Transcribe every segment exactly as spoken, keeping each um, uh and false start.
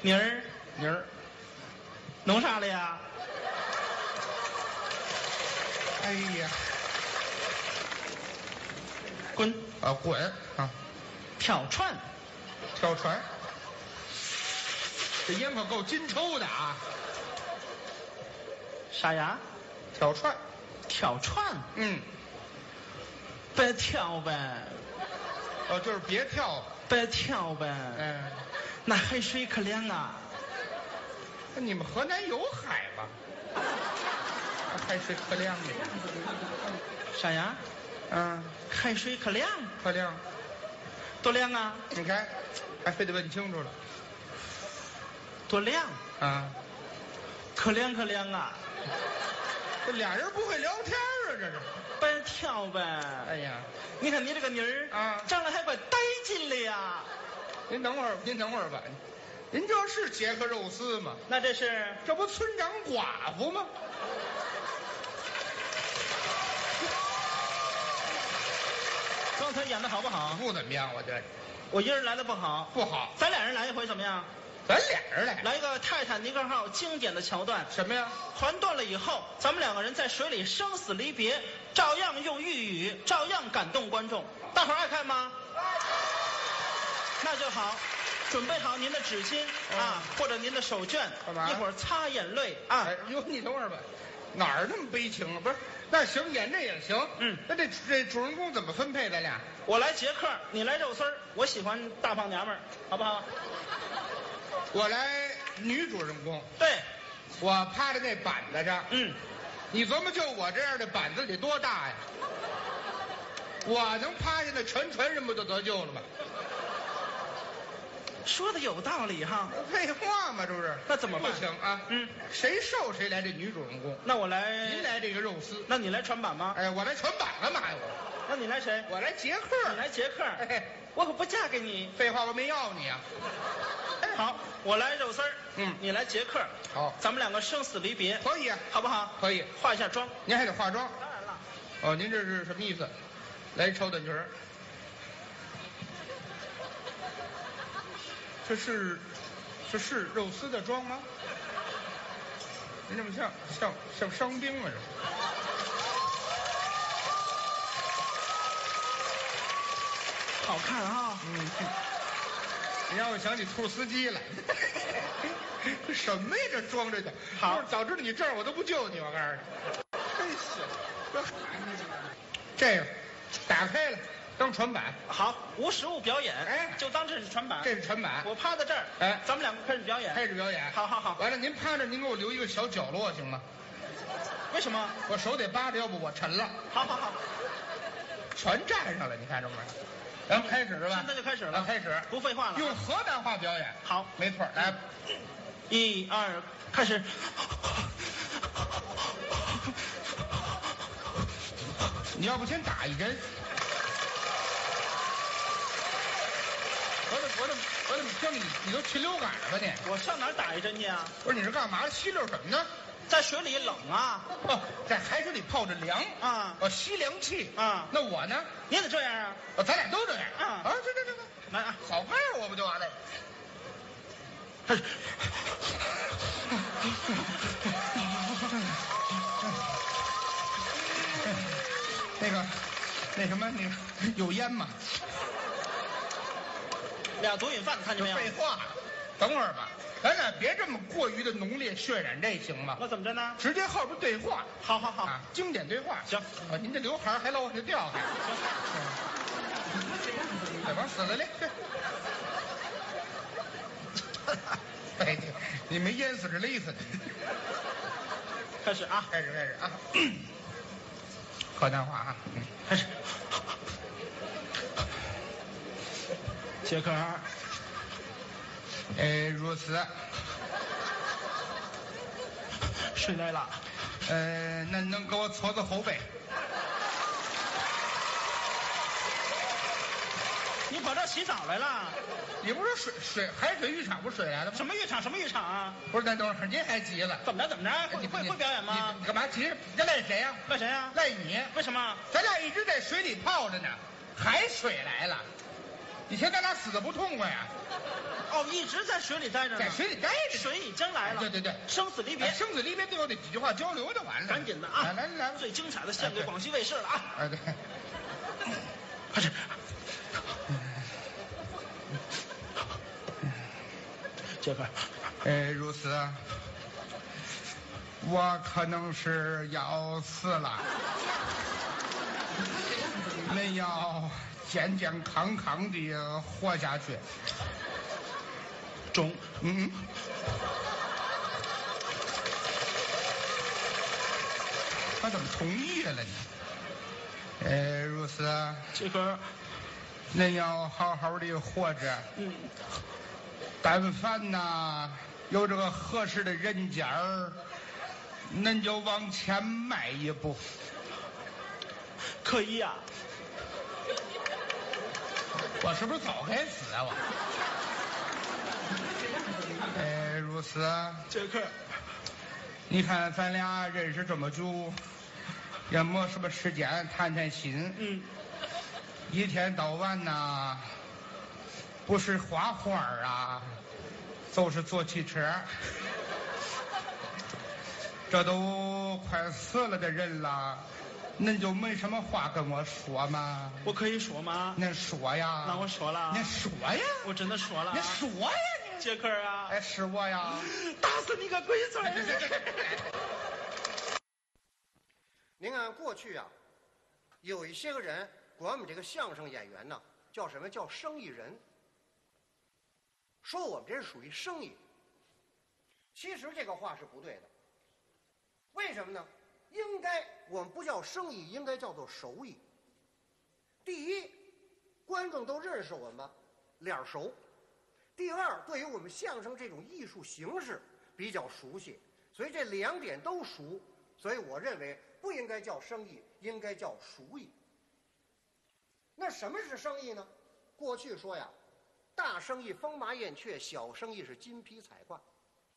妮儿， 妮儿， 弄啥了呀？ 哎呀， 滚！ 啊滚啊！ 跳船， 跳船，这烟可够金抽的啊！ 啥呀？ 跳船， 跳船， 嗯， 别跳呗， 哦，就是别跳， 别跳呗。 嗯， 那海水可凉啊！ 那你们河南有海吗？海水可凉的。 啥呀？ 嗯， 海水可凉， 可凉。 多凉啊！ 你看，还非得问清楚了。 多凉啊， 可凉可凉啊！ 这俩人不会聊天啊，这是。 别跳呗！ 哎呀， 你看你这个妮儿啊， 长得还怪带劲的呀！ 您等会儿，您等会儿吧。您这是杰克肉丝吗？ 那这是这不村长寡妇吗？ 刚才演的好不好？ 不怎么样，我觉得我一人来的不好， 不好。 咱俩人来一回怎么样？ 咱俩人来， 来一个泰坦尼克号经典的桥段。 什么呀？ 船断了以后，咱们两个人在水里生死离别，照样用粤语，照样感动观众。大伙儿爱看吗？那就好。准备好您的纸巾、嗯、啊，或者您的手绢， 干嘛？ 一会儿擦眼泪啊。 哎呦，你等会儿吧，哪儿那么悲情啊？不是，那行，演这也行。 嗯， 那这这主人公怎么分配？咱俩， 我来杰克，你来肉丝儿，我喜欢大胖娘们儿，好不好？ 我来女主人公。 对， 我趴在那板子上。 嗯， 你琢磨，就我这样的板子得多大呀？我能趴下那全船人不就得救了吗？ 说的有道理哈。 废话嘛，这不是？ 那怎么办？ 不行啊。 嗯， 谁瘦谁来这女主人公。 那我来， 您来这个肉丝。 那你来船板吗？ 哎，我来船板干嘛呀？我。 那你来谁？ 我来杰克。 你来杰克。 哎， 我可不嫁给你。 废话，我没要你啊。 好，我来肉丝儿。 嗯， 你来杰克。 好， 咱们两个生死离别。 可以啊， 好不好？ 可以。 化一下妆。 您还得化妆。 当然了。 哦，您这是什么意思？来超短裙儿。这是，这是肉丝的妆吗？您这么像像像伤兵啊？这好看啊！ 嗯，你让我想起兔司机来。这什么呀？这装着的。 好， 早知道你这儿我都不救你，我告诉你。真是，这这个打开了。当船板。 好，无实物表演， 哎， 就当这是船板。 这是船板。 我趴在这儿， 哎， 咱们两个开始表演。 开始表演。 好好好。 完了，您趴着，您给我留一个小角落行吗？ 为什么？ 我手得扒着，要不我沉了。 好好好。 全站上了，你看着没？咱们开始是吧？ 现在就开始了。 开始， 不废话了。 用河南话表演。 好， 没错。来， 一二，开始。 你要不先打一针？我怎么我怎么我怎么听你你都禽流感了吧你？ 我上哪儿打一针去啊？ 不是，你是干嘛吸溜什么呢？ 在水里冷啊！ 哦，在海水里泡着凉啊！ 哦，吸凉气啊！ 那我呢？ 你也得这样啊！ 哦，咱俩都这样啊！ 啊，这这这个， 来啊， 好派我不就完了？ 开始。 那个，那什么，那个有烟吗？ 俩毒瘾犯子看见没有？ 废话，等会儿吧，咱俩别这么过于的浓烈渲染，这行吗？ 那怎么着呢？ 直接后边对话。 好好好， 啊，经典对话。 行啊，您这刘海还老往下掉还。行。哎，往死了嘞！哎，你没淹死是勒死的。 开始啊！ 开始开始啊！河南话啊！嗯， 开始。杰克， 呃，如此。 睡来了。 呃，那能给我搓搓后背？ 你跑这儿洗澡来了？ 你不是水水海水浴场不是水来的吗？ 什么浴场？什么浴场啊？ 不是，那等会儿您还急了？ 怎么着？怎么着？ 你会会表演吗？ 你干嘛急？这赖谁呀？ 赖谁呀？ 赖你。 为什么？ 咱俩一直在水里泡着呢，海水来了。 你现在哪死的不痛快呀？ 哦，一直在水里待着呢。 在水里待着。 水已经来了。 对对对， 生死离别， 生死离别最后得几句话交流就完了。 赶紧的啊！ 来来来， 最精彩的献给广西卫视了啊！ 哎对， 快点。杰克， 哎，如此，我可能是要死了，恁要健健康康的活下去。 中， 嗯。他怎么同意了呢？哎，如此， 杰克， 恁要好好的活着。 嗯。 但凡呐有这个合适的人家儿，恁就往前迈一步。 可以呀、啊。 我是不是早该死啊我？哎，如此。 杰克， 你看咱俩认识这么久，也没什么时间谈谈心。 嗯。 一天到晚呐，不是画画啊，就是坐汽车。这都快死了的人了，恁就没什么话跟我说吗？ 我可以说吗？ 恁说呀。 那我说了。 恁说呀。 我真的说了。 恁说呀。 杰克啊。 哎，是我呀。 打死你个龟孙！ 您看过去啊，有一些个人管我们这个相声演员呢，叫什么叫生意人，说我们这是属于生意。其实这个话是不对的。为什么呢？应该我们不叫生意，应该叫做手艺。第一，观众都认识我们，脸熟；第二，对于我们相声这种艺术形式比较熟悉，所以这两点都熟。所以我认为不应该叫生意，应该叫熟艺。那什么是生意呢？过去说呀，大生意风马燕雀，小生意是金皮彩挂。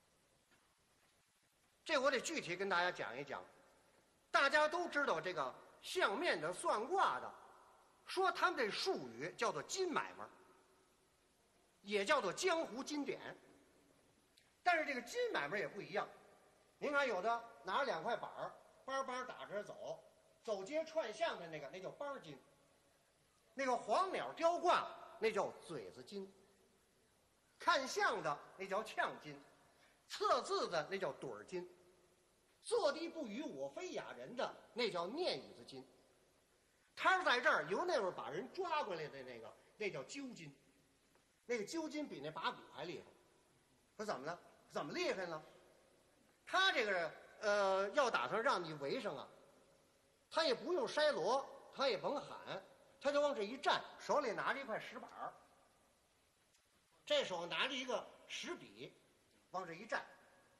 这我得具体跟大家讲一讲。大家都知道这个相面的、算卦的，说他们这术语叫做金买卖，也叫做江湖金典。但是这个金买卖也不一样。您看，有的拿着两块板儿，班班打着走，走街串巷的那个，那叫班金；那个黄鸟雕挂，那叫嘴子金；看相的那叫呛金；测字的那叫盹儿金；坐地不语我非哑人的那叫念椅子金。他是在这儿由那会儿把人抓过来的那个，那叫揪金。那个揪金比那把鼓还厉害。说怎么了？怎么厉害呢？他这个呃，要打算让你围上啊，他也不用筛锣，他也甭喊，他就往这一站，手里拿着一块石板儿，这手拿着一个石笔，往这一站。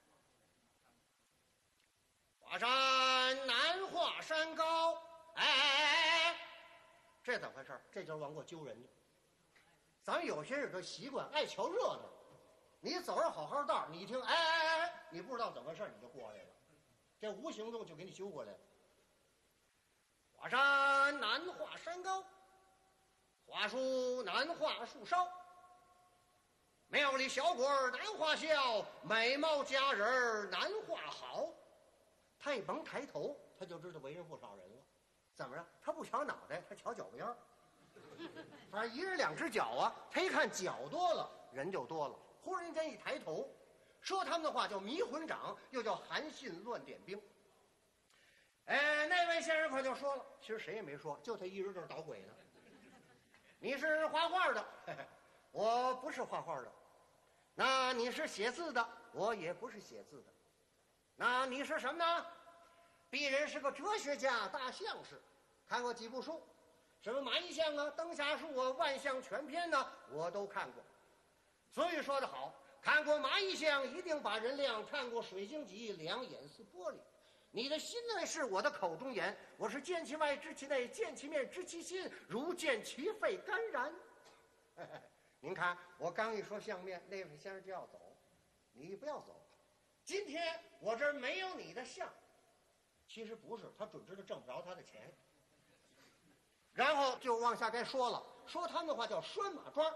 华山难华山高，哎哎哎哎，这怎么回事？这就是往过揪人家。咱们有些人这习惯爱瞧热闹，你走着好好道，你一听哎哎哎，你不知道怎么回事，你就过来了，这无形中就给你揪过来了。华山难华山高，华树难画树梢，庙里小鬼儿难画笑，美貌佳人儿难画好。他也甭抬头，他就知道围上不少人了。怎么着？他不瞧脑袋，他瞧脚边儿。反正一人两只脚啊，他一看脚多了，人就多了。忽然间一抬头，说他们的话叫迷魂掌，又叫韩信乱点兵。哎，那位先生可就说了，其实谁也没说，就他一人这儿捣鬼呢。你是画画的，嘿嘿，我不是画画的。那你是写字的，我也不是写字的。那你是什么呢？鄙人是个哲学家、大相士，看过几部书，什么马一相啊、灯下树啊、万象全篇呢，我都看过。所以说得好，看过马一相一定把人亮，看过水晶脊两眼似玻璃。你的心内是我的口中言，我是见其外知其内，见其面知其心，如见其肺肝然。您看我刚一说相面，那位先生就要走，你不要走。今天我这儿没有你的相，其实不是，他准知道挣不着他的钱。然后就往下该说了， 说他们话叫拴马桩。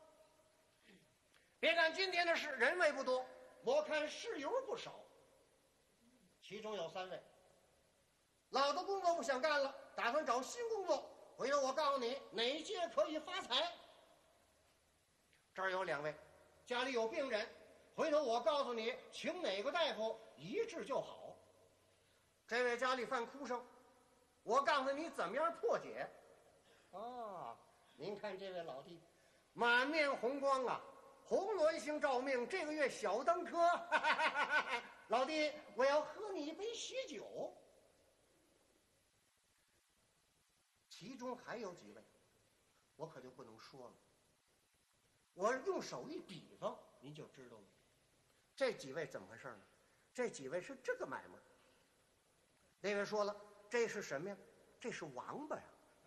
别看今天的是人位不多，我看事由不少。其中有三位，老的工作不想干了，打算找新工作。回头我告诉你哪些可以发财。这儿有两位，家里有病人，回头我告诉你，请哪个大夫医治就好。这位家里犯哭声，我告诉你怎么样破解。啊，您看这位老弟，满面红光啊，红鸾星照命，这个月小登科。老弟，我要喝你一杯喜酒。其中还有几位，我可就不能说了。我用手一比方，您就知道了。这几位怎么回事呢？这几位是这个买卖。那位说了，这是什么呀？这是王八呀。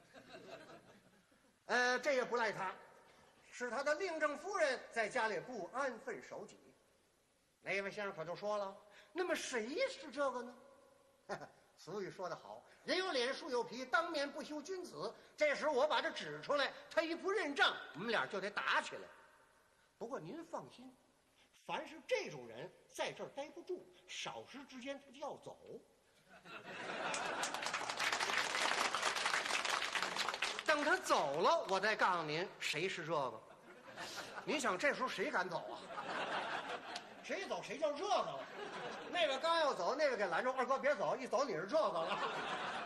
呃，这也不赖他，是他的令正夫人在家里不安分守己。那位先生可就说了，那么谁是这个呢？俗语说得好，人有脸树有皮，当面不修君子。这时我把这指出来，他一不认账，我们俩就得打起来。不过您放心，凡是这种人在这儿待不住，少时之间他就要走。等他走了，我再告诉您谁是这个。您想这时候谁敢走啊？谁走谁叫这个了。那位刚要走，那位给拦住，二哥别走，一走你是这个了。